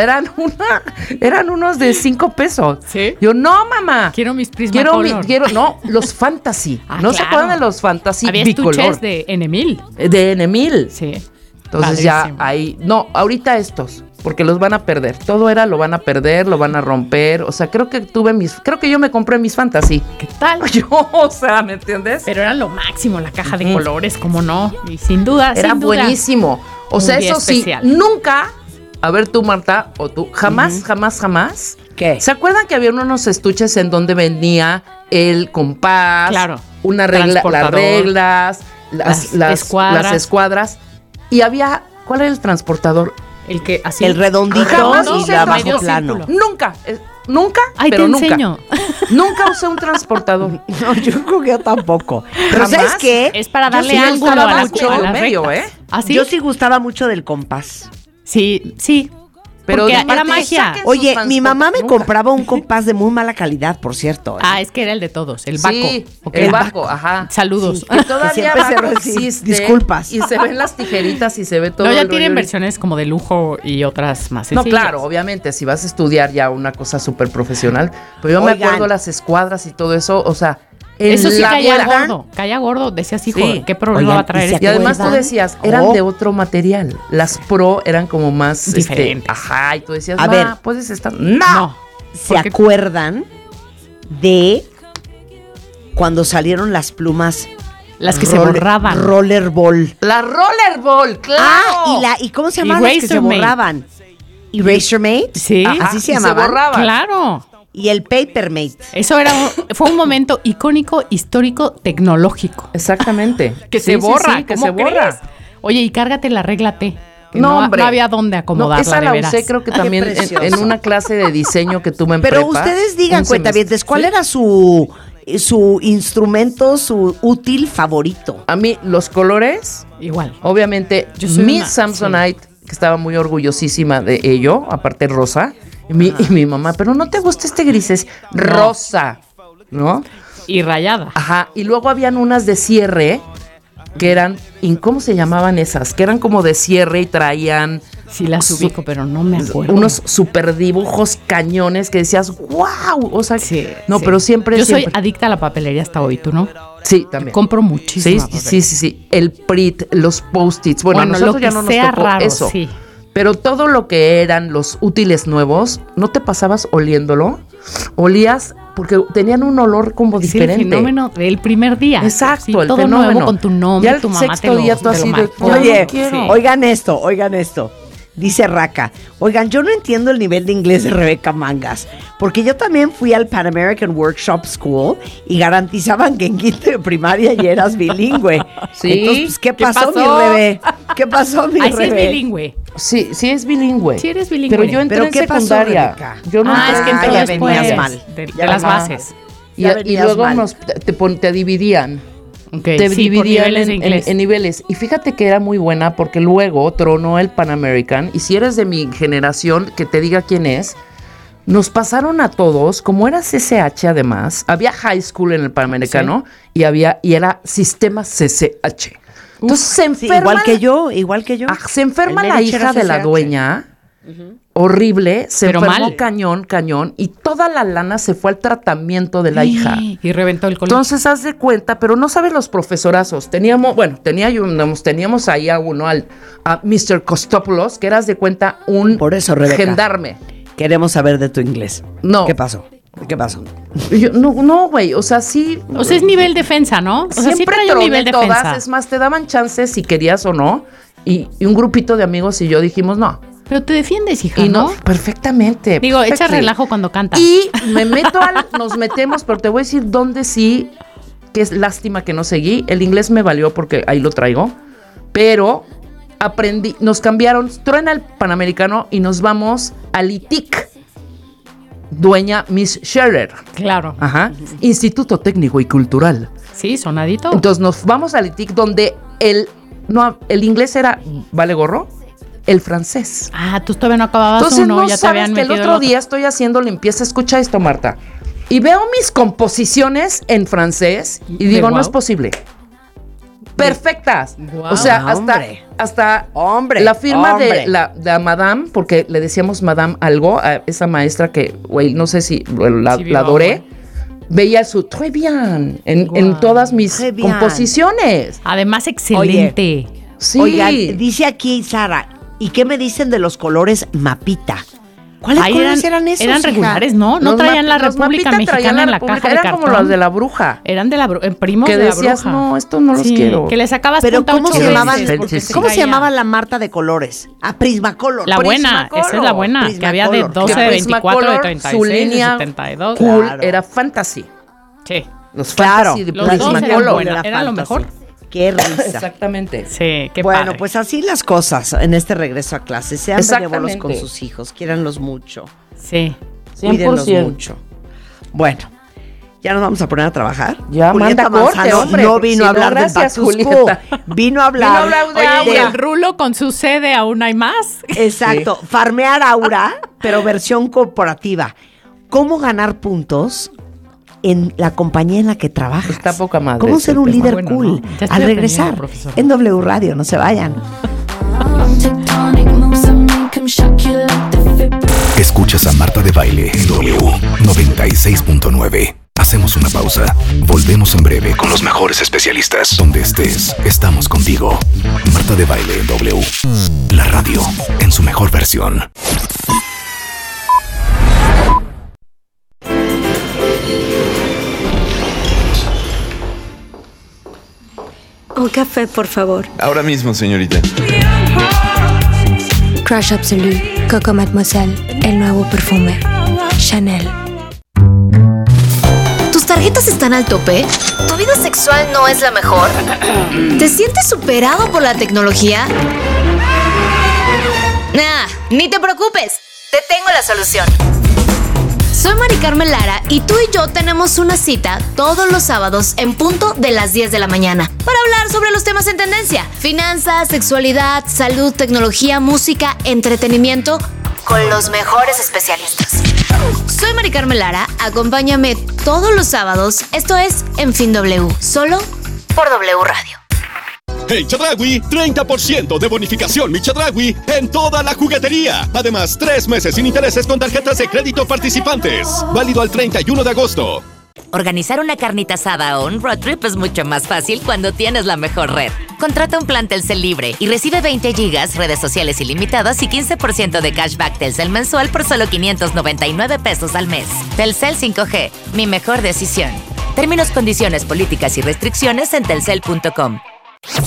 Speaker 2: eran unos de 5 pesos.
Speaker 3: ¿Sí?
Speaker 2: Yo, no, mamá.
Speaker 3: Quiero mis Prismacolor.
Speaker 2: No, los Fantasy.
Speaker 3: Ah,
Speaker 2: ¿No se
Speaker 3: claro.
Speaker 2: acuerdan de los Fantasy
Speaker 3: Había
Speaker 2: bicolor?
Speaker 3: estuches de N1000.
Speaker 2: De N1000.
Speaker 3: Sí.
Speaker 2: Entonces ya
Speaker 3: Padrísimo.
Speaker 2: ahí, no, ahorita estos, porque los van a perder. Todo lo van a perder, lo van a romper. O sea, creo que yo me compré mis Fantasy.
Speaker 3: ¿Qué tal?
Speaker 2: Yo, o sea, ¿me entiendes?
Speaker 3: Pero era lo máximo, la caja de
Speaker 2: Ujú.
Speaker 3: colores, ¿cómo no? Y sin duda,
Speaker 2: Era
Speaker 3: sin duda.
Speaker 2: buenísimo. O
Speaker 3: Un
Speaker 2: sea,
Speaker 3: día
Speaker 2: eso sí,
Speaker 3: especial.
Speaker 2: nunca, a ver tú, Marta, o tú, jamás.
Speaker 1: ¿Qué?
Speaker 2: ¿Se acuerdan que había unos estuches en donde venía el compás?
Speaker 3: Claro.
Speaker 2: Una regla, las
Speaker 3: Transportador.
Speaker 2: reglas,
Speaker 3: Las escuadras.
Speaker 2: las escuadras. Y había, ¿cuál era el transportor?
Speaker 3: El que así.
Speaker 1: El redondito
Speaker 2: Jamás
Speaker 1: y
Speaker 2: usé
Speaker 1: la
Speaker 2: el
Speaker 1: bajo
Speaker 3: medio
Speaker 1: plano.
Speaker 3: círculo.
Speaker 2: Nunca,
Speaker 3: Ay,
Speaker 2: pero
Speaker 3: te
Speaker 2: nunca.
Speaker 3: enseño.
Speaker 2: Nunca usé un transportador.
Speaker 1: No, yo creo que yo tampoco. Pero
Speaker 2: Jamás.
Speaker 1: ¿sabes qué?
Speaker 3: Es para
Speaker 1: Yo
Speaker 3: darle
Speaker 1: sí
Speaker 3: ángulo
Speaker 1: gustaba
Speaker 3: a las,
Speaker 1: mucho
Speaker 3: a
Speaker 2: el
Speaker 3: las
Speaker 2: medio,
Speaker 3: rectas.
Speaker 2: ¿eh?
Speaker 3: ¿Ah, sí?
Speaker 1: Yo sí gustaba mucho del compás.
Speaker 3: Sí, sí.
Speaker 2: Pero
Speaker 3: Porque
Speaker 2: de
Speaker 3: era
Speaker 2: Martín,
Speaker 3: magia.
Speaker 2: saquen
Speaker 1: Oye,
Speaker 2: sus
Speaker 1: mi mamá me
Speaker 2: nunca.
Speaker 1: compraba un compás de muy mala calidad, por cierto.
Speaker 3: Ah, es que era el de todos, el Baco.
Speaker 2: Sí,
Speaker 3: Ok.
Speaker 2: el Baco, ajá.
Speaker 3: Saludos.
Speaker 1: Sí.
Speaker 2: Que todavía
Speaker 1: siempre se
Speaker 2: Baco
Speaker 1: recibe
Speaker 2: existe.
Speaker 1: disculpas.
Speaker 2: Y se ven las tijeritas y se ve todo.
Speaker 3: No, ya
Speaker 2: el
Speaker 3: tienen
Speaker 2: rollo.
Speaker 3: versiones como de lujo y otras más
Speaker 2: No,
Speaker 3: sencillas.
Speaker 2: claro, obviamente, si vas a estudiar ya una cosa súper profesional. Pero yo me
Speaker 1: Oigan.
Speaker 2: acuerdo las escuadras y todo eso, o sea, en
Speaker 3: Eso sí
Speaker 2: la
Speaker 3: caía
Speaker 2: guarda-
Speaker 3: gordo. Caía gordo. Decías, hijo,
Speaker 2: Sí.
Speaker 3: ¿qué problema
Speaker 1: Oigan,
Speaker 3: va a traer
Speaker 1: ¿y se
Speaker 3: este?
Speaker 2: Y además tú
Speaker 1: ¿Acuerdan?
Speaker 2: decías, eran
Speaker 1: Oh.
Speaker 2: de otro material. Las Pro eran como más
Speaker 3: Diferentes.
Speaker 2: ajá, y tú decías,
Speaker 1: A ver.
Speaker 2: puedes estar.
Speaker 3: No.
Speaker 1: ¿Se
Speaker 3: porque-
Speaker 1: acuerdan de cuando salieron las plumas?
Speaker 3: Las que se
Speaker 1: roller-
Speaker 3: borraban.
Speaker 1: Rollerball.
Speaker 2: La Rollerball, claro.
Speaker 1: Ah, ¿y cómo se llamaban las que se
Speaker 3: Erasermate.
Speaker 1: borraban? Erasermate.
Speaker 3: Sí.
Speaker 2: Ajá,
Speaker 1: así se
Speaker 2: y
Speaker 1: llamaban.
Speaker 2: borraban.
Speaker 3: Claro.
Speaker 1: Y el Papermate.
Speaker 3: Eso fue un momento icónico, histórico, tecnológico.
Speaker 2: Exactamente.
Speaker 3: Que
Speaker 2: Sí,
Speaker 3: se
Speaker 2: sí,
Speaker 3: borra,
Speaker 2: sí, que
Speaker 3: ¿cómo
Speaker 2: se borra.
Speaker 3: crees? Oye, y cárgate la regla T. que
Speaker 2: No,
Speaker 3: no,
Speaker 2: hombre.
Speaker 3: no había dónde acomodarla,
Speaker 2: esa
Speaker 3: de
Speaker 2: la
Speaker 3: veras.
Speaker 2: usé creo que también
Speaker 1: precioso.
Speaker 2: en una clase de diseño que tuve en
Speaker 1: Pero
Speaker 2: prepa.
Speaker 1: ustedes digan,
Speaker 2: Un
Speaker 1: cuentavientes,
Speaker 2: semestre.
Speaker 1: ¿cuál
Speaker 2: Sí.
Speaker 1: era su instrumento, su útil favorito?
Speaker 2: A mí, los colores,
Speaker 3: Igual.
Speaker 2: obviamente,
Speaker 3: Yo soy
Speaker 2: mi
Speaker 3: una-
Speaker 2: Samsonite, que estaba muy orgullosísima de ello, aparte rosa, y mi mamá, pero ¿no te gusta este grises? Rosa, ¿no?
Speaker 3: Y rayada.
Speaker 2: Ajá, y luego habían unas de cierre, que eran, ¿cómo se llamaban esas? Que eran como de cierre y traían
Speaker 3: Sí las ubico, pero no me acuerdo.
Speaker 2: unos super dibujos cañones que decías, wow, o sea,
Speaker 3: Sí,
Speaker 2: no,
Speaker 3: sí.
Speaker 2: pero siempre,
Speaker 3: Yo soy
Speaker 2: siempre.
Speaker 3: adicta a la papelería hasta hoy, ¿tú no?
Speaker 2: Sí, también.
Speaker 3: Compro
Speaker 2: Sí,
Speaker 3: muchísimo.
Speaker 2: sí. El PRIT, los post-its. Bueno, a nosotros
Speaker 3: lo
Speaker 2: ya
Speaker 3: que
Speaker 2: no nos
Speaker 3: sea
Speaker 2: tocó
Speaker 3: raro,
Speaker 2: eso.
Speaker 3: sí.
Speaker 2: Pero todo lo que eran los útiles nuevos, ¿no te pasabas oliéndolo? Olías, porque tenían un olor como
Speaker 3: Es el
Speaker 2: diferente.
Speaker 3: fenómeno del primer día.
Speaker 2: Exacto,
Speaker 3: Sí,
Speaker 2: el
Speaker 3: todo
Speaker 2: fenómeno.
Speaker 3: nuevo con tu nombre,
Speaker 2: Ya el
Speaker 3: tu mamá te
Speaker 2: sexto
Speaker 3: lo,
Speaker 2: día tú
Speaker 3: te lo
Speaker 2: así de,
Speaker 3: marcó.
Speaker 2: ya no
Speaker 1: Oye,
Speaker 2: quiero.
Speaker 1: oigan esto. Dice Raca, oigan, yo no entiendo el nivel de inglés de Rebeca Mangas, porque yo también fui al Pan American Workshop School y garantizaban que en quinto de primaria ya eras bilingüe.
Speaker 2: Sí.
Speaker 1: Entonces, pues, ¿qué pasó, mi Rebe? ¿Qué pasó, mi
Speaker 3: Ay,
Speaker 1: Rebe?
Speaker 3: sí es bilingüe.
Speaker 2: Sí, sí es bilingüe.
Speaker 3: Sí eres bilingüe.
Speaker 2: Pero yo entré
Speaker 1: ¿Pero
Speaker 2: en
Speaker 1: qué pasó,
Speaker 2: secundaria.
Speaker 1: Rebeca?
Speaker 2: Yo no
Speaker 3: es que entró
Speaker 1: ya
Speaker 3: después
Speaker 1: venías mal.
Speaker 3: de
Speaker 1: Ya
Speaker 3: las
Speaker 1: venías-
Speaker 3: bases.
Speaker 2: Y,
Speaker 1: ya
Speaker 2: y
Speaker 1: venías
Speaker 2: luego
Speaker 1: mal.
Speaker 2: te dividían.
Speaker 3: Okay,
Speaker 2: Te
Speaker 3: sí, por
Speaker 2: dividían
Speaker 3: niveles de inglés.
Speaker 2: en niveles. Y fíjate que era muy buena porque luego tronó el Pan American. Y si eres de mi generación, que te diga quién es, nos pasaron a todos, como era CCH además, había high school en el Panamericano y era sistema CCH. Entonces se
Speaker 1: Sí,
Speaker 2: enferma.
Speaker 1: igual que yo.
Speaker 2: Se enferma
Speaker 1: El
Speaker 2: la
Speaker 1: Merich era
Speaker 2: hija de la
Speaker 1: CCH.
Speaker 2: dueña. Horrible, se
Speaker 3: Pero
Speaker 2: enfermó
Speaker 3: mal.
Speaker 2: cañón, y toda la lana se fue al tratamiento de la hija.
Speaker 3: Y reventó el colegio.
Speaker 2: Entonces, haz de cuenta, pero no sabes los profesorazos. Teníamos ahí a Mr. Costopoulos, que eras de cuenta un
Speaker 1: Por eso, Rebeca.
Speaker 2: gendarme.
Speaker 1: Queremos saber de tu inglés.
Speaker 2: No.
Speaker 1: ¿Qué pasó? ¿Qué pasó?
Speaker 2: No, güey, o sea, sí.
Speaker 3: O sea, es nivel defensa, ¿no? O sea, sí
Speaker 2: siempre
Speaker 3: trae un nivel
Speaker 2: troné
Speaker 3: defensa.
Speaker 2: todas, es más, te daban chances si querías o no. Y un grupito de amigos y yo dijimos no.
Speaker 3: Pero te defiendes, hija,
Speaker 2: Y
Speaker 3: ¿no?
Speaker 2: perfectamente.
Speaker 3: Digo, echa
Speaker 2: perfectly.
Speaker 3: relajo cuando cantas.
Speaker 2: Y nos metemos, pero te voy a decir dónde sí, que es lástima que no seguí. El inglés me valió porque ahí lo traigo, pero aprendí, nos cambiaron, truena el Panamericano y nos vamos al ITIC, dueña Miss Scherer.
Speaker 3: Claro.
Speaker 2: Ajá. Instituto Técnico y Cultural.
Speaker 3: Sí, sonadito.
Speaker 2: Entonces nos vamos al ITIC donde el inglés era vale gorro, el francés.
Speaker 3: Tú todavía no acababas
Speaker 2: Entonces
Speaker 3: uno,
Speaker 2: no
Speaker 3: ya te
Speaker 2: sabes
Speaker 3: habían
Speaker 2: que el
Speaker 3: metido
Speaker 2: otro día estoy haciendo limpieza. Escucha esto, Marta. Y veo mis composiciones en francés y digo, no
Speaker 3: guau?
Speaker 2: es posible. Perfectas.
Speaker 3: Guau.
Speaker 2: O sea,
Speaker 1: Hombre.
Speaker 2: hasta
Speaker 1: Hombre,
Speaker 2: la firma
Speaker 1: hombre.
Speaker 2: de la Madame, porque le decíamos Madame algo a esa maestra que, güey, no sé si la
Speaker 3: Sí, viva,
Speaker 2: adoré.
Speaker 3: güey.
Speaker 2: Veía su très bien en
Speaker 3: Guau.
Speaker 2: todas mis
Speaker 1: Très bien.
Speaker 2: composiciones.
Speaker 3: Además, excelente.
Speaker 2: Sí.
Speaker 1: Oigan, dice aquí Sara, ¿y qué me dicen de los colores mapita? ¿Cuáles colores eran esos,
Speaker 3: Eran
Speaker 1: hija?
Speaker 3: regulares, ¿no? No
Speaker 2: Los
Speaker 3: traían la
Speaker 2: los
Speaker 3: República
Speaker 2: Mapita traían
Speaker 3: Mexicana en la
Speaker 2: República,
Speaker 3: caja de
Speaker 2: eran
Speaker 3: cartón.
Speaker 2: como los de la bruja.
Speaker 3: Eran de la primos
Speaker 2: Que
Speaker 3: de la
Speaker 2: decías,
Speaker 3: bruja.
Speaker 2: no, estos no los quiero.
Speaker 3: Que le sacabas
Speaker 1: Pero
Speaker 3: punta
Speaker 1: ¿cómo
Speaker 3: 8
Speaker 1: se
Speaker 3: veces
Speaker 1: llamaban?
Speaker 3: porque
Speaker 2: ¿Cómo
Speaker 1: se
Speaker 3: caía.
Speaker 1: llamaba la Marta de colores? Prismacolor.
Speaker 3: La buena,
Speaker 2: Prismacolor.
Speaker 3: esa es la buena. Que había de
Speaker 1: Prismacolor.
Speaker 3: 12, de
Speaker 2: Que
Speaker 3: 24, de
Speaker 2: Prismacolor,
Speaker 3: 36,
Speaker 2: su
Speaker 3: de
Speaker 2: línea
Speaker 3: 72.
Speaker 2: Cool
Speaker 1: Claro.
Speaker 2: era fantasy.
Speaker 3: Sí,
Speaker 2: Los
Speaker 1: Claro.
Speaker 2: fantasy de
Speaker 3: Los dos eran
Speaker 2: Prismacolor.
Speaker 3: buenas. Era lo mejor.
Speaker 1: Qué risa.
Speaker 2: Exactamente.
Speaker 3: sí, qué
Speaker 1: Bueno,
Speaker 3: padre.
Speaker 1: pues así las cosas en este regreso a clase. Sean benévolos
Speaker 2: Exactamente.
Speaker 1: con sus hijos, quiéranlos mucho,
Speaker 3: Sí.
Speaker 1: cuídenlos
Speaker 2: 100%.
Speaker 1: mucho. Bueno, ya nos vamos a poner a trabajar.
Speaker 2: Ya,
Speaker 1: Julieta
Speaker 2: manda corte,
Speaker 1: Manzano
Speaker 2: hombre,
Speaker 1: no
Speaker 2: porque
Speaker 1: vino
Speaker 2: si
Speaker 1: a
Speaker 2: no,
Speaker 1: hablar de
Speaker 2: gracias,
Speaker 1: Back to School.
Speaker 2: Julieta.
Speaker 1: Vino a hablar,
Speaker 2: Vino a hablar de
Speaker 1: oye,
Speaker 2: Aura.
Speaker 3: Y el rulo con su sede aún hay más.
Speaker 1: exacto, farmear Aura, pero versión corporativa. ¿Cómo ganar puntos en la compañía en la que trabajas?
Speaker 2: Está poca madre
Speaker 1: ¿Cómo
Speaker 2: ese
Speaker 1: ser un
Speaker 2: tema.
Speaker 1: líder
Speaker 3: Bueno,
Speaker 1: cool?
Speaker 3: ¿no? Ya estoy
Speaker 1: Al regresar
Speaker 3: aprendiendo, profesor.
Speaker 1: en W Radio, no se vayan.
Speaker 4: Tectonic moves that make 'em shock you like the vibration.
Speaker 5: Escuchas a Marta de Baile en W 96.9. Hacemos una pausa. Volvemos en breve con los mejores especialistas. Donde estés, estamos contigo. Marta de Baile en W. La radio en su mejor versión.
Speaker 6: Un café, por favor.
Speaker 7: Ahora mismo, señorita.
Speaker 6: Crush Absolute, Coco Mademoiselle, el nuevo perfume. Chanel.
Speaker 8: ¿Tus tarjetas están al tope? ¿Tu vida sexual no es la mejor? ¿Te sientes superado por la tecnología? Nah, ni te preocupes. Te tengo la solución. Soy Mari Carmen Lara y tú y yo tenemos una cita todos los sábados en punto de las 10 de la mañana para hablar sobre los temas en tendencia: finanzas, sexualidad, salud, tecnología, música, entretenimiento, con los mejores especialistas. Soy Mari Carmen Lara, acompáñame todos los sábados, esto es En Fin W, solo por W Radio.
Speaker 9: En Chedraui, 30% de bonificación Mi Chedraui en toda la juguetería. Además, 3 meses sin intereses con tarjetas de crédito participantes. Válido al 31 de agosto.
Speaker 10: Organizar una carnita asada o un road trip es mucho más fácil cuando tienes la mejor red. Contrata un plan Telcel libre y recibe 20 gigas, redes sociales ilimitadas y 15% de cashback Telcel mensual por solo 599 pesos al mes. Telcel 5G, mi mejor decisión. Términos, condiciones, políticas y restricciones en telcel.com.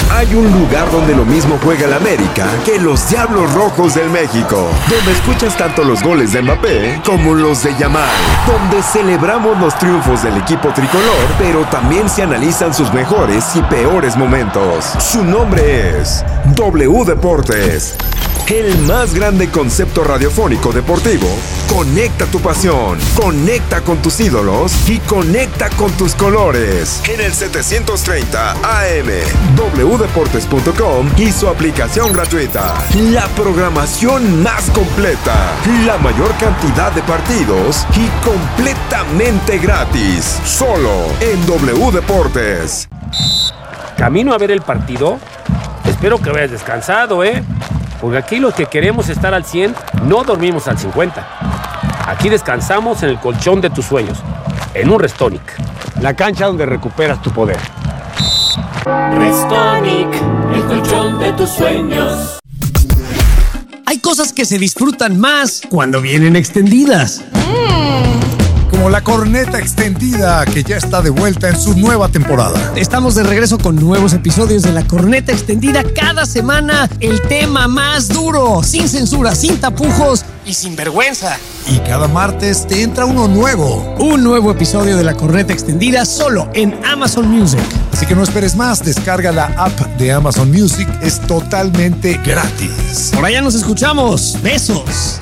Speaker 7: Hay un lugar donde lo mismo juega el América que los Diablos Rojos del México, donde escuchas tanto los goles de Mbappé como los de Yamal, donde celebramos los triunfos del equipo tricolor, pero también se analizan sus mejores y peores momentos. Su nombre es W Deportes, el más grande concepto radiofónico deportivo. Conecta tu pasión, conecta con tus ídolos y conecta con tus colores. En el 730 AM, wdeportes.com y su aplicación gratuita. La programación más completa, la mayor cantidad de partidos y completamente gratis. Solo en W Deportes.
Speaker 11: ¿Camino a ver el partido? Espero que vayas descansado, porque aquí los que queremos estar al 100 no dormimos al 50. Aquí descansamos en el colchón de tus sueños, en un Restonic, la cancha donde recuperas tu poder.
Speaker 12: Restonic, el colchón de tus sueños.
Speaker 13: Hay cosas que se disfrutan más cuando vienen extendidas.
Speaker 14: Como la corneta extendida, que ya está de vuelta en su nueva temporada.
Speaker 13: Estamos de regreso con nuevos episodios de la corneta extendida cada semana. El tema más duro, sin censura, sin tapujos y sin vergüenza.
Speaker 14: Y cada martes te entra uno nuevo.
Speaker 13: Un nuevo episodio de la corneta extendida solo en Amazon Music.
Speaker 14: Así que no esperes más, descarga la app de Amazon Music, es totalmente gratis.
Speaker 13: Por allá nos escuchamos. Besos.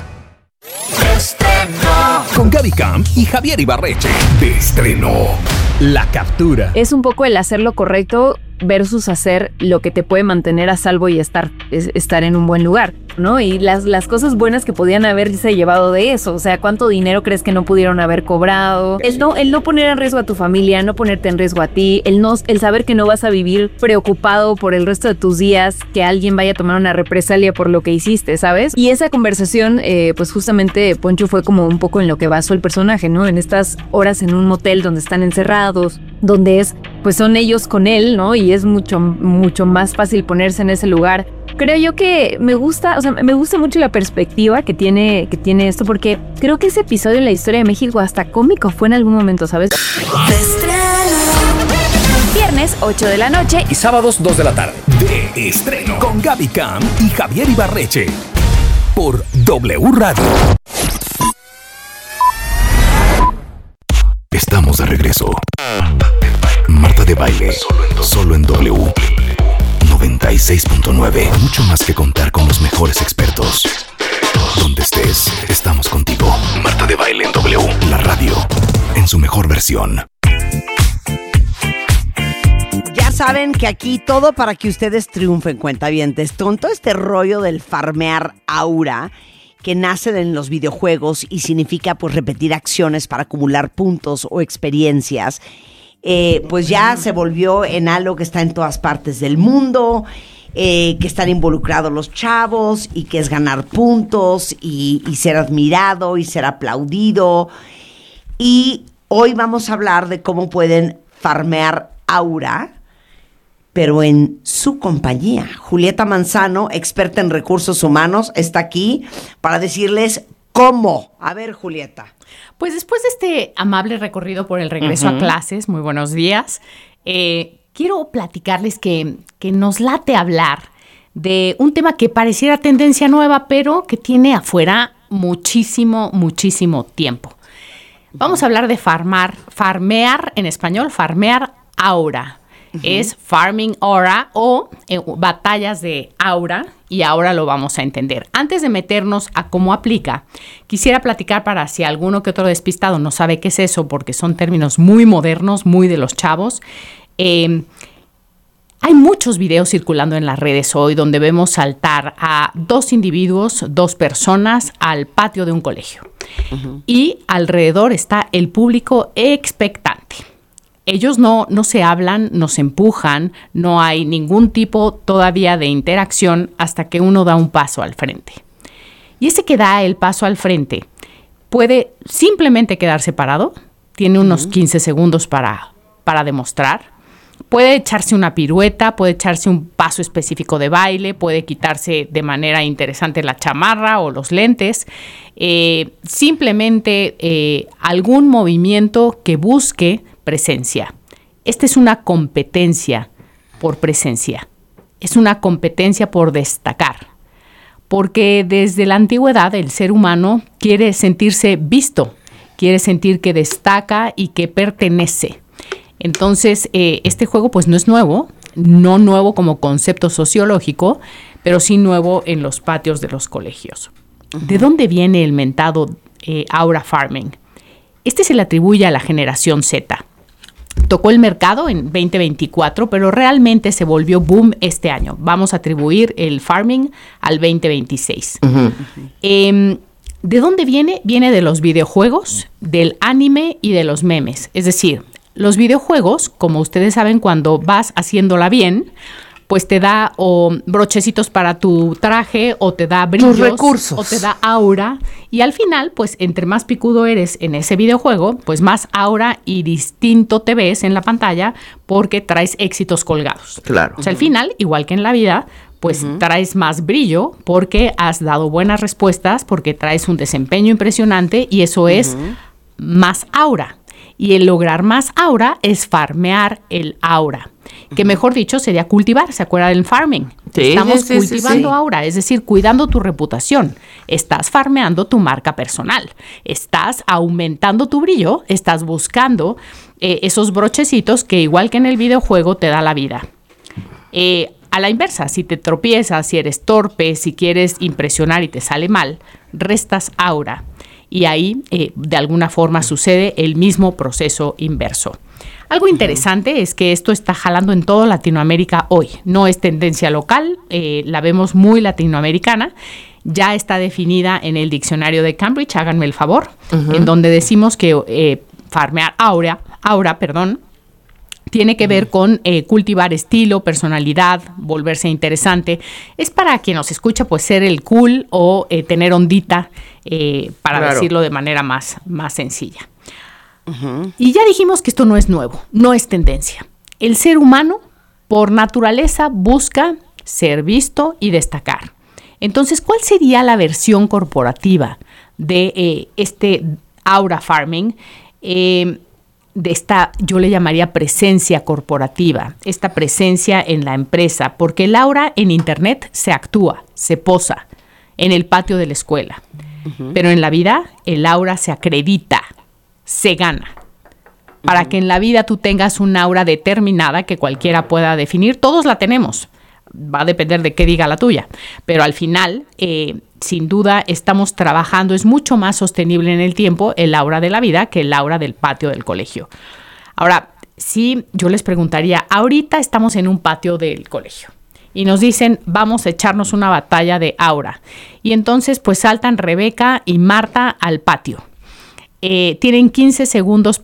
Speaker 5: Con Gaby Camp y Javier Ibarreche. De estreno. La captura.
Speaker 15: Es un poco el hacer lo correcto versus hacer lo que te puede mantener a salvo y estar en un buen lugar, ¿no? Y las cosas buenas que podían haberse llevado de eso. O sea, ¿cuánto dinero crees que no pudieron haber cobrado? El no poner en riesgo a tu familia, no ponerte en riesgo a ti, el saber que no vas a vivir preocupado por el resto de tus días, que alguien vaya a tomar una represalia por lo que hiciste, ¿sabes? Y esa conversación, pues justamente Poncho fue como un poco en lo que basó el personaje, ¿no? En estas horas en un motel donde están encerrados, donde pues son ellos con él, ¿no? Y es mucho más fácil ponerse en ese lugar. Creo yo que me gusta mucho la perspectiva que tiene esto, porque creo que ese episodio en la historia de México hasta cómico fue en algún momento, ¿sabes? Viernes 8 de la noche
Speaker 5: y sábados 2 de la tarde. De estreno. Con Gaby Camp y Javier Ibarreche. Por W Radio. Estamos de regreso. Marta de Baile. Solo en W. 96.9. Mucho más que contar con los mejores expertos. Donde estés, estamos contigo. Marta de Baile en W. La radio. En su mejor versión.
Speaker 1: Ya saben que aquí todo para que ustedes triunfen, cuentavientes. Con todo este rollo del farmear aura, que nace en los videojuegos y significa pues repetir acciones para acumular puntos o experiencias, pues ya se volvió en algo que está en todas partes del mundo, que están involucrados los chavos y que es ganar puntos y ser admirado y ser aplaudido. Y hoy vamos a hablar de cómo pueden farmear aura, pero en su compañía. Julieta Manzano, experta en recursos humanos, está aquí para decirles cómo. A ver, Julieta.
Speaker 3: Pues después de este amable recorrido por el regreso a clases, muy buenos días, quiero platicarles que nos late hablar de un tema que pareciera tendencia nueva, pero que tiene afuera muchísimo tiempo. Vamos a hablar de farmear en español, farmear aura. Es Farming Aura o batallas de aura, y ahora lo vamos a entender. Antes de meternos a cómo aplica, quisiera platicar para si alguno que otro despistado no sabe qué es eso, porque son términos muy modernos, muy de los chavos. Hay muchos videos circulando en las redes hoy donde vemos saltar a dos individuos, dos personas al patio de un colegio. Y alrededor está el público expectante. Ellos no se hablan, no se empujan, no hay ningún tipo todavía de interacción hasta que uno da un paso al frente. Y ese que da el paso al frente puede simplemente quedarse parado, tiene unos 15 segundos para demostrar, puede echarse una pirueta, puede echarse un paso específico de baile, puede quitarse de manera interesante la chamarra o los lentes, simplemente algún movimiento que busque presencia. Esta es una competencia por presencia. es una competencia por destacar, porque desde la antigüedad el ser humano quiere sentirse visto, quiere sentir que destaca y que pertenece. Entonces, este juego pues no es nuevo, no nuevo como concepto sociológico, pero sí nuevo en los patios de los colegios. ¿De dónde viene el mentado Aura Farming? Este se le atribuye a la generación Z. Tocó el mercado en 2024, pero realmente se volvió boom este año. Vamos a atribuir el farming al 2026. ¿De dónde viene? Viene de los videojuegos, del anime y de los memes. Es decir, los videojuegos, como ustedes saben, cuando vas haciéndola bien, pues te da brochecitos para tu traje, o te da brillos,
Speaker 2: tus recursos,
Speaker 3: o te da aura. Y al final, pues entre más picudo eres en ese videojuego, pues más aura y distinto te ves en la pantalla porque traes éxitos colgados.
Speaker 2: Claro.
Speaker 3: O sea, al final, igual que en la vida, pues traes más brillo porque has dado buenas respuestas, porque traes un desempeño impresionante y eso es más aura. Y el lograr más aura es farmear el aura. Que mejor dicho sería cultivar, ¿se acuerda del farming?
Speaker 2: Sí,
Speaker 3: Estamos
Speaker 2: sí,
Speaker 3: cultivando aura, es decir, cuidando tu reputación. Estás farmeando tu marca personal. Estás aumentando tu brillo, estás buscando esos brochecitos que igual que en el videojuego te da la vida. A la inversa, si te tropiezas, si eres torpe, si quieres impresionar y te sale mal, restas aura. Y ahí, de alguna forma, sucede el mismo proceso inverso. Algo interesante es que esto está jalando en toda Latinoamérica hoy. No es tendencia local, la vemos muy latinoamericana. Ya está definida en el diccionario de Cambridge, háganme el favor, en donde decimos que farmear aura, tiene que ver con cultivar estilo, personalidad, volverse interesante. Es para quien nos escucha, pues ser el cool o tener ondita, para decirlo de manera más sencilla. Y ya dijimos que esto no es nuevo, no es tendencia. El ser humano, por naturaleza, busca ser visto y destacar. Entonces, ¿cuál sería la versión corporativa de este aura farming? De esta, yo le llamaría presencia corporativa, esta presencia en la empresa, porque el aura en internet se actúa, se posa en el patio de la escuela, pero en la vida el aura se acredita, se gana. Para que en la vida tú tengas un aura determinada que cualquiera pueda definir, todos la tenemos, va a depender de qué diga la tuya, pero al final, sin duda, estamos trabajando, es mucho más sostenible en el tiempo el aura de la vida que el aura del patio del colegio. Ahora, sí, yo les preguntaría, ahorita estamos en un patio del colegio y nos dicen, vamos a echarnos una batalla de aura. Y entonces, pues saltan Rebeca y Marta al patio. Tienen 15 segundos